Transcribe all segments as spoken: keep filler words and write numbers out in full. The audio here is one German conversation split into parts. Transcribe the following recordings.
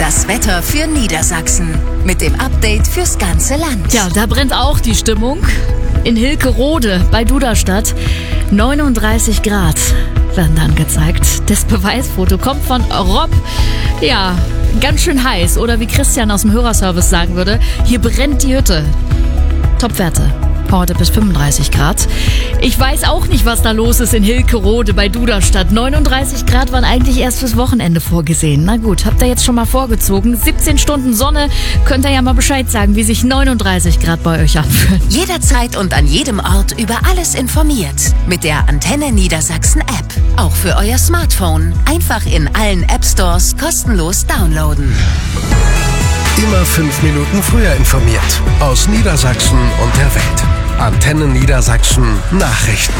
Das Wetter für Niedersachsen mit dem Update fürs ganze Land. Ja, da brennt auch die Stimmung. In Hilkerode bei Duderstadt neununddreißig Grad werden dann gezeigt. Das Beweisfoto kommt von Rob. Ja, ganz schön heiß. Oder wie Christian aus dem Hörerservice sagen würde, hier brennt die Hütte. Topwerte. Heute bis fünfunddreißig Grad. Ich weiß auch nicht, was da los ist in Hilkerode bei Duderstadt. neununddreißig Grad waren eigentlich erst fürs Wochenende vorgesehen. Na gut, habt ihr jetzt schon mal vorgezogen. siebzehn Stunden Sonne. Könnt ihr ja mal Bescheid sagen, wie sich neununddreißig Grad bei euch anfühlen. Jederzeit und an jedem Ort über alles informiert. Mit der Antenne Niedersachsen App. Auch für euer Smartphone. Einfach in allen App Stores kostenlos downloaden. Immer fünf Minuten früher informiert. Aus Niedersachsen und der Welt. Antenne Niedersachsen Nachrichten.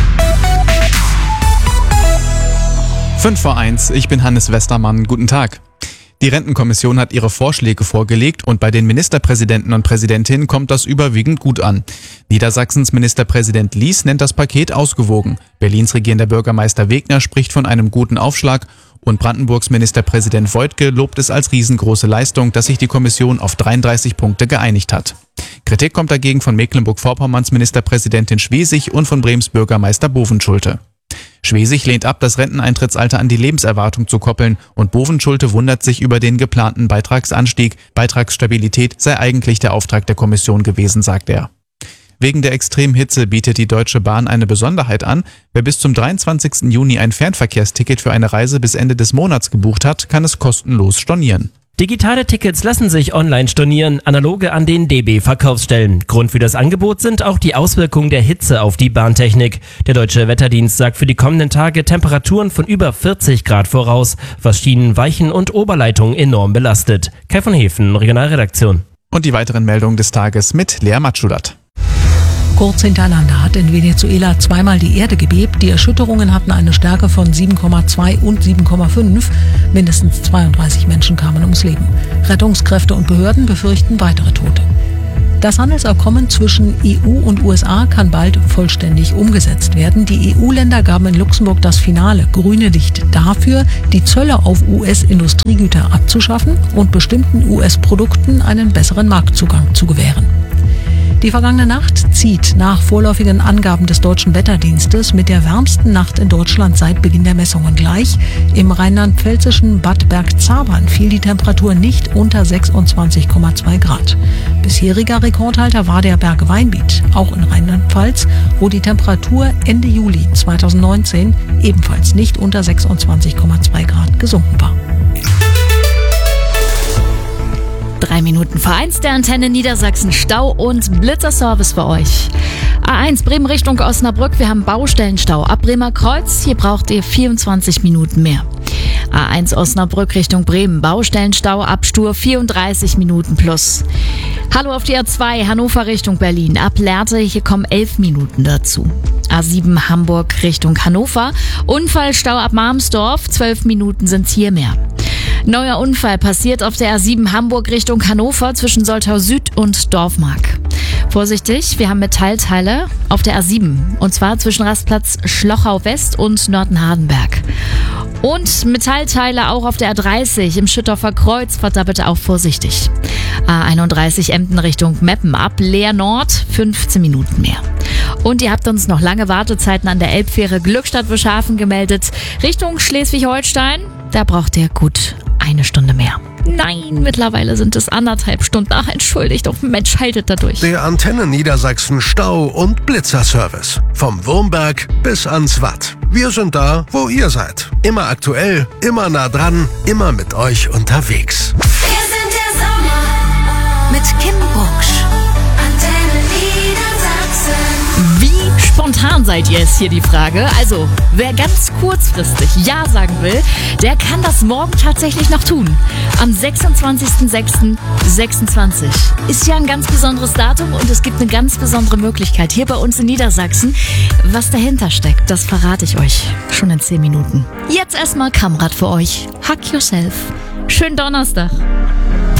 fünf vor eins, ich bin Hannes Westermann. Guten Tag. Die Rentenkommission hat ihre Vorschläge vorgelegt und bei den Ministerpräsidenten und Präsidentinnen kommt das überwiegend gut an. Niedersachsens Ministerpräsident Lies nennt das Paket ausgewogen. Berlins regierender Bürgermeister Wegner spricht von einem guten Aufschlag und Brandenburgs Ministerpräsident Woidke lobt es als riesengroße Leistung, dass sich die Kommission auf dreiunddreißig Punkte geeinigt hat. Kritik kommt dagegen von Mecklenburg-Vorpommerns Ministerpräsidentin Schwesig und von Brems Bürgermeister Bovenschulte. Schwesig lehnt ab, das Renteneintrittsalter an die Lebenserwartung zu koppeln und Bovenschulte wundert sich über den geplanten Beitragsanstieg. Beitragsstabilität sei eigentlich der Auftrag der Kommission gewesen, sagt er. Wegen der extremen Hitze bietet die Deutsche Bahn eine Besonderheit an. Wer bis zum dreiundzwanzigsten Juni ein Fernverkehrsticket für eine Reise bis Ende des Monats gebucht hat, kann es kostenlos stornieren. Digitale Tickets lassen sich online stornieren, analoge an den D B-Verkaufsstellen. Grund für das Angebot sind auch die Auswirkungen der Hitze auf die Bahntechnik. Der Deutsche Wetterdienst sagt für die kommenden Tage Temperaturen von über vierzig Grad voraus, was Schienen, Weichen und Oberleitungen enorm belastet. Kai von Hefen, Regionalredaktion. Und die weiteren Meldungen des Tages mit Lea Matschulat. Kurz hintereinander hat in Venezuela zweimal die Erde gebebt. Die Erschütterungen hatten eine Stärke von sieben Komma zwei und sieben Komma fünf. Mindestens zweiunddreißig Menschen kamen ums Leben. Rettungskräfte und Behörden befürchten weitere Tote. Das Handelsabkommen zwischen E U und U S A kann bald vollständig umgesetzt werden. Die E U-Länder gaben in Luxemburg das finale grüne Licht dafür, die Zölle auf U S-Industriegüter abzuschaffen und bestimmten U S-Produkten einen besseren Marktzugang zu gewähren. Die vergangene Nacht zieht nach vorläufigen Angaben des Deutschen Wetterdienstes mit der wärmsten Nacht in Deutschland seit Beginn der Messungen gleich. Im rheinland-pfälzischen Bad Bergzabern fiel die Temperatur nicht unter sechsundzwanzig Komma zwei Grad. Bisheriger Rekordhalter war der Berg Weinbiet, auch in Rheinland-Pfalz, wo die Temperatur Ende Juli zweitausendneunzehn ebenfalls nicht unter sechsundzwanzig Komma zwei Grad gesunken war. Drei Minuten vor eins der Antenne Niedersachsen Stau und Blitzerservice für euch. A eins Bremen Richtung Osnabrück, wir haben Baustellenstau ab Bremer Kreuz, hier braucht ihr vierundzwanzig Minuten mehr. A eins Osnabrück Richtung Bremen, Baustellenstau ab Stur vierunddreißig Minuten plus. Hallo auf die A zwei Hannover Richtung Berlin, ab Lehrte, hier kommen elf Minuten dazu. A sieben Hamburg Richtung Hannover, Unfallstau ab Marmsdorf, zwölf Minuten sind's hier mehr. Neuer Unfall passiert auf der A sieben Hamburg Richtung Hannover zwischen Soltau Süd und Dorfmark. Vorsichtig, wir haben Metallteile auf der A sieben und zwar zwischen Rastplatz Schlochau West und Nörten-Hardenberg. Und Metallteile auch auf der A dreißig im Schüttorfer Kreuz, fahrt da bitte auch vorsichtig. A einunddreißig Emden Richtung Meppen ab Leer Nord, fünfzehn Minuten mehr. Und ihr habt uns noch lange Wartezeiten an der Elbfähre Glückstadt-Wischhafen gemeldet. Richtung Schleswig-Holstein, da braucht ihr gut eine Stunde mehr. Nein, mittlerweile sind es anderthalb Stunden. Ach, entschuldigt, doch Mensch, haltet da durch. Der Antenne Niedersachsen Stau- und Blitzerservice. Vom Wurmberg bis ans Watt. Wir sind da, wo ihr seid. Immer aktuell, immer nah dran, immer mit euch unterwegs. Wir sind der Sommer mit Kim Bucksch. Antenne Niedersachsen. Wie spontan seid ihr, ist hier die Frage. Also, wer ganz kurzfristig Ja sagen will, der kann das morgen tatsächlich noch tun. Am sechsundzwanzigsten sechsten sechsundzwanzig. Ist ja ein ganz besonderes Datum und es gibt eine ganz besondere Möglichkeit hier bei uns in Niedersachsen. Was dahinter steckt, das verrate ich euch schon in zehn Minuten. Jetzt erstmal Kamrad für euch. Hack yourself. Schönen Donnerstag.